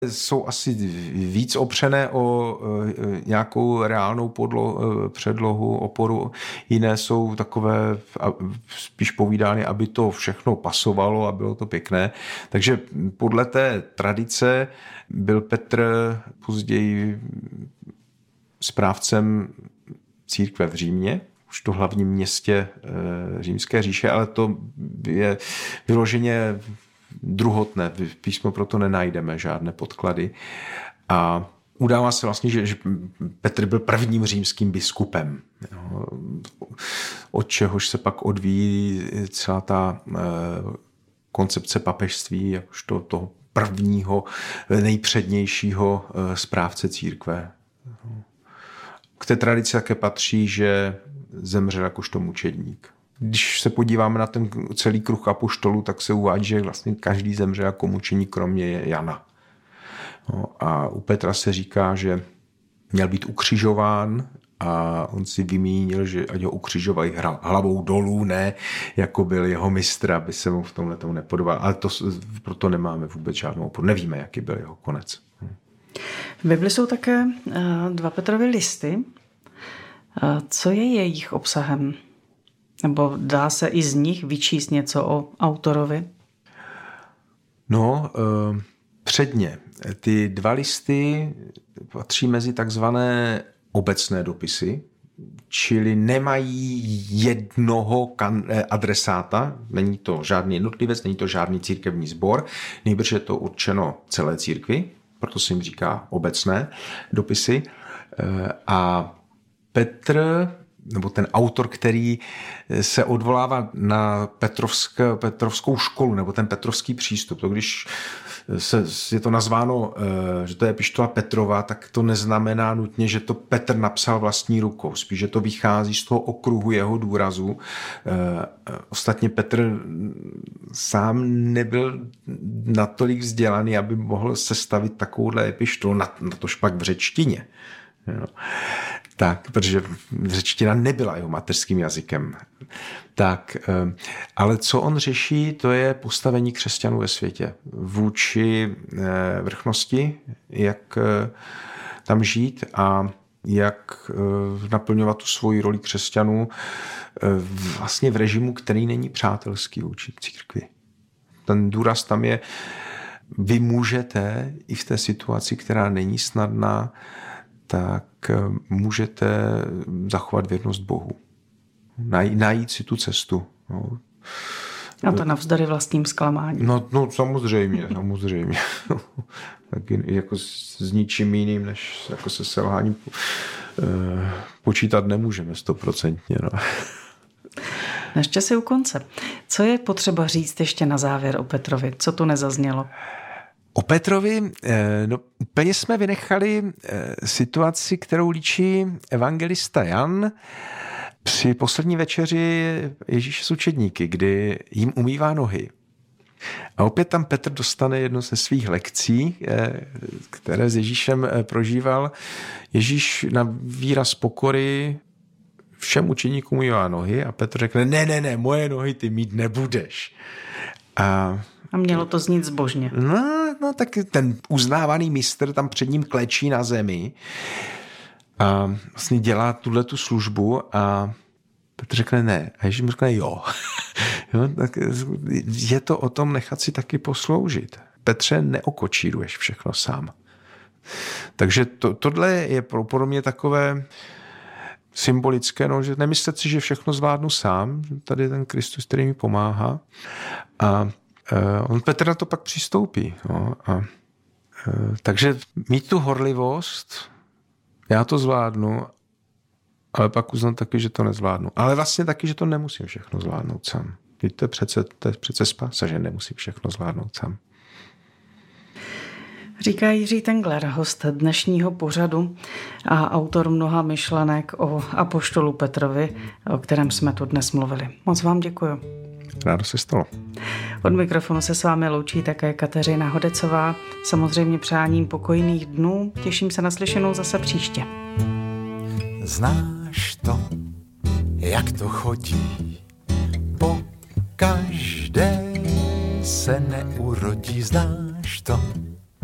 jsou asi víc opřené o nějakou reálnou předlohu, oporu. Jiné jsou takové spíš povídány, aby to všechno pasovalo a bylo to pěkné. Takže podle té tradice byl Petr později správcem církve v Římě, už to hlavním městě Římské říše, ale to je vyloženě druhotné. V písmu proto nenajdeme žádné podklady. A udává se vlastně, že Petr byl prvním římským biskupem, od čehož se pak odvíjí celá ta koncepce papežství, jakožto toho prvního, nejpřednějšího správce církve. K té tradici také patří, že zemřel jakožto mučedník. Když se podíváme na ten celý kruh apoštolů, tak se uvádí, že vlastně každý zemře jako mučeník, kromě Jana. No, a u Petra se říká, že měl být ukřižován a on si vymínil, že ať ho ukřižovají hlavou dolů, ne jako byl jeho mistr, aby se mu v tomhle tomu nepodobal. Ale proto nemáme vůbec žádnou oporu. Nevíme, jaký byl jeho konec. V Bibli jsou také 2 Petrovy listy. Co je jejich obsahem? Nebo dá se i z nich vyčíst něco o autorovi? No, předně. Ty 2 listy patří mezi takzvané obecné dopisy, čili nemají jednoho adresáta, není to žádný jednotlivec, není to žádný církevní sbor, nejbrž je to určeno celé církvi, proto se jim říká obecné dopisy. A Petr, nebo ten autor, který se odvolává na Petrovskou školu, nebo ten petrovský přístup. To když je to nazváno, že to je epištola Petrova, tak to neznamená nutně, že to Petr napsal vlastní rukou. Spíš, že to vychází z toho okruhu jeho důrazu. Ostatně Petr sám nebyl natolik vzdělaný, aby mohl sestavit takovouhle epištolu, natož pak v řečtině. Jo. Tak, protože řečtina nebyla jeho mateřským jazykem. Tak, ale co on řeší, to je postavení křesťanů ve světě vůči vrchnosti, jak tam žít a jak naplňovat tu svoji roli křesťanů vlastně v režimu, který není přátelský vůči církvi. Ten důraz tam je, vy můžete i v té situaci, která není snadná, tak můžete zachovat věrnost Bohu. Najít si tu cestu. No. A to navzdory vlastním zklamáním. No samozřejmě. Tak jako s ničím jiným, než jako se selháním počítat nemůžeme 100%. No. Ještě si u konce. Co je potřeba říct ještě na závěr o Petrovi? Co tu nezaznělo? O Petrovi, úplně jsme vynechali situaci, kterou líčí evangelista Jan při poslední večeři Ježíše s učedníky, kdy jim umývá nohy. A opět tam Petr dostane jednu ze svých lekcí, které s Ježíšem prožíval. Ježíš na výraz pokory všem učedníkům umývá nohy a Petr řekne, ne, moje nohy ty mít nebudeš. A mělo to znít zbožně. No, tak ten uznávaný mistr tam před ním klečí na zemi a vlastně dělá tu službu a Petr řekne ne. A Ježíš mu řekne jo. Jo, tak je to o tom nechat si taky posloužit. Petře, neokočíruješ všechno sám. Takže tohle je pro mě takové symbolické, že nemyslet si, že všechno zvládnu sám. Tady ten Kristus, který mi pomáhá. A on Petr na to pak přistoupí. No, takže mít tu horlivost, já to zvládnu, ale pak uznat taky, že to nezvládnu. Ale vlastně taky, že to nemusím všechno zvládnout sám. To je přece spása, že nemusím všechno zvládnout sám. Říká Jiří Tengler, host dnešního pořadu a autor mnoha myšlenek o apoštolu Petrovi, o kterém jsme tu dnes mluvili. Moc vám děkuju. Rádo se stalo. Od mikrofonu se s vámi loučí také Kateřina Hodecová. Samozřejmě přáním pokojných dnů. Těším se na slyšenou zase příště. Znáš to, jak to chodí, po každé se neurodí. Znáš to,